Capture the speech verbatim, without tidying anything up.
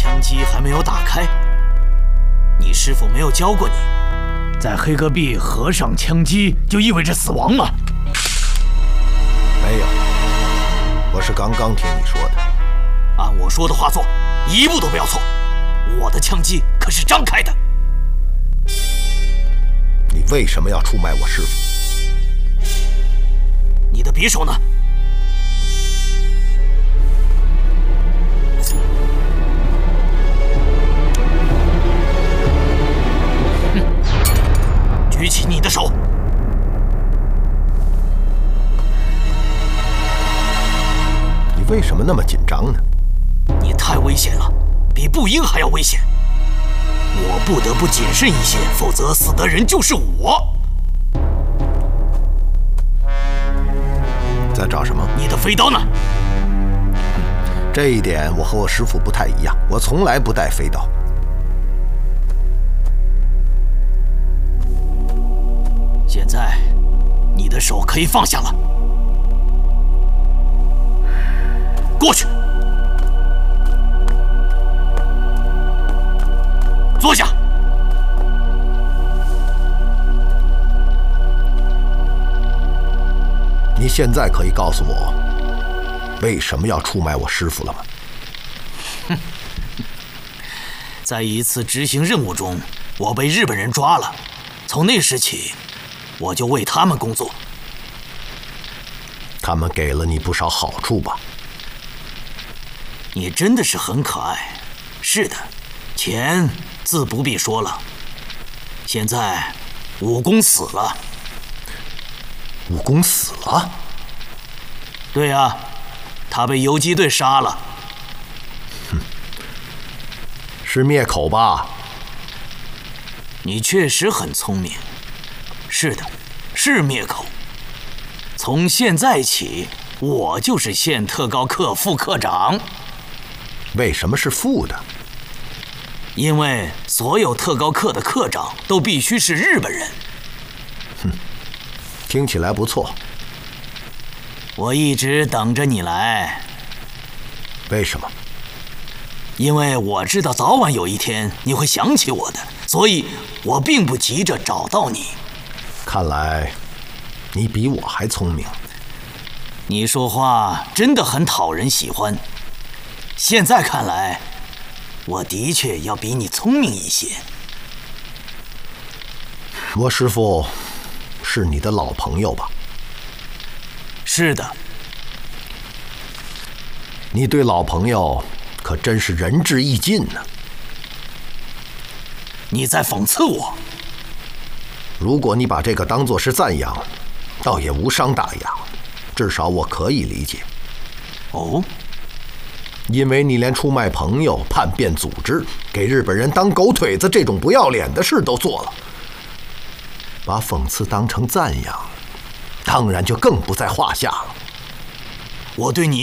枪机还没有打开，你师傅没有教过你，在黑戈壁合上枪机就意味着死亡吗？ 没有，我是刚刚听你说的。 按我说的话做，一步都不要错。我的枪机可是张开的。 你为什么要出卖我师傅？ 你的匕首呢？举起你的手！ 你为什么那么紧张呢？ 你太危险了，比步鹰还要危险。我不得不谨慎一些，否则死的人就是我。 在找什么？ 你的飞刀呢？ 这一点我和我师父不太一样，我从来不带飞刀。 现在，你的手可以放下了。过去，坐下。 你现在可以告诉我，为什么要出卖我师父了吗？ 哼，在一次执行任务中，我被日本人抓了。从那时起，我就为他们工作。 他们给了你不少好处吧？ 你真的是很可爱。是的，钱自不必说了。现在，武功死了。 武功死了？ 对啊，他被游击队杀了。 哼，是灭口吧？ 你确实很聪明。是的，是灭口。从现在起，我就是县特高课副科长。 为什么是副的？ 因为所有特高课的课长都必须是日本人。 哼，听起来不错。 我一直等着你来。 为什么？ 因为我知道早晚有一天你会想起我的，所以我并不急着找到你。 看来你比我还聪明。 你说话真的很讨人喜欢。现在看来，我的确要比你聪明一些。 我师父是你的老朋友吧？ 是的。 你对老朋友可真是仁至义尽呢。 你在讽刺我？ 如果你把这个当作是赞扬，倒也无伤大雅，至少我可以理解。 哦， 因为你连出卖朋友、叛变组织、给日本人当狗腿子这种不要脸的事都做了，把讽刺当成赞扬，当然就更不在话下了。 我对你